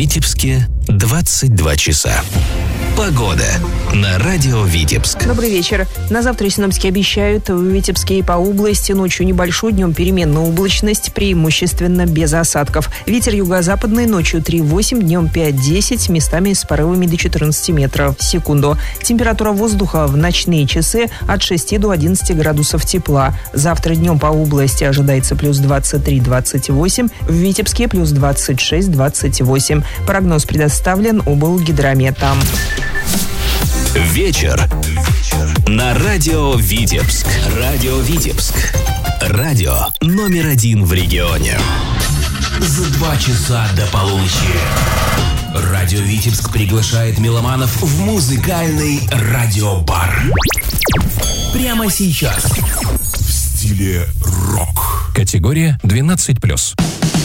Витебске 22 часа. Погода на радио Витебск. Добрый вечер. На завтра синоптики обещают в Витебске и по области ночью небольшой, днем переменная облачность, преимущественно без осадков. Ветер юго-западный ночью 3,8, днем 5-10, местами с порывами до 14 метров в секунду. Температура воздуха в ночные часы от 6 до 11 градусов тепла. Завтра днем по области ожидается плюс 23-28, в Витебске плюс 26-28. Прогноз предоставлен облгидромета. Вечер на радио Витебск. Радио Витебск. Радио номер 1 в регионе. За 2 часа до полуночи радио Витебск приглашает меломанов в музыкальный радиобар. Прямо сейчас в стиле рок. Категория 12+.